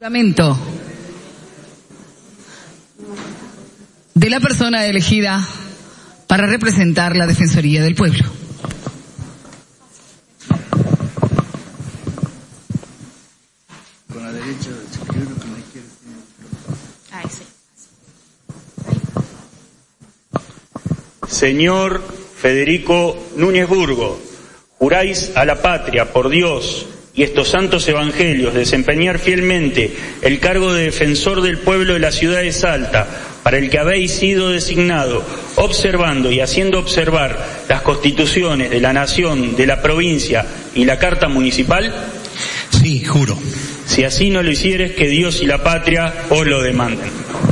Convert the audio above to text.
de la persona elegida para representar la Defensoría del Pueblo. Con la derecha, con la izquierda. Ahí sí. Señor Federico Núñez Burgo, juráis a la patria, por Dios y estos santos evangelios, desempeñar fielmente el cargo de defensor del pueblo de la ciudad de Salta, para el que habéis sido designado, observando y haciendo observar las constituciones de la nación, de la provincia y la carta municipal? Sí, juro. Si así no lo hicieres, que Dios y la patria os lo demanden.